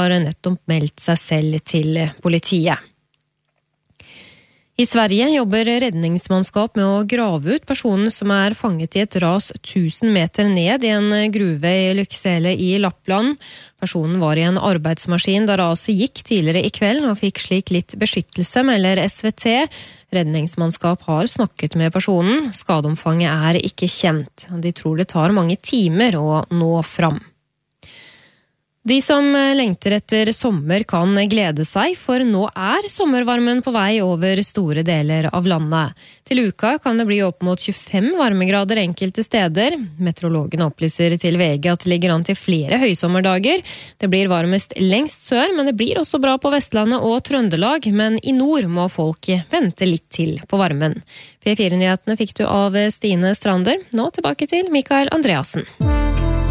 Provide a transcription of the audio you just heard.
har nettopp meldt seg selv til politiet. I Sverige jobber redningsmannskap med å grave ut personen som fanget i et ras 1000 meter ned i en gruve i Lycksele i Lappland. Personen var i en arbeidsmaskin da raset gikk tidligere i kveld og fikk slik litt beskyttelse, melder SVT. Redningsmannskap har snakket med personen. Skadeomfanget ikke kjent. De tror det tar mange timer å nå fram. De som lengter etter sommer kan glede seg, for nå sommervarmen på vei over store deler av landet. Til uka kan det bli opp mot 25 varmegrader enkelte steder. Meteorologene opplyser til VG at det ligger an til flere høysommerdager. Det blir varmest lengst sør, men det blir også bra på Vestlandet og Trøndelag. Men i nord må folk vente litt til på varmen. P4-nyhetene fikk du av Stine Strander. Nå tilbake til Mikael Andreasen.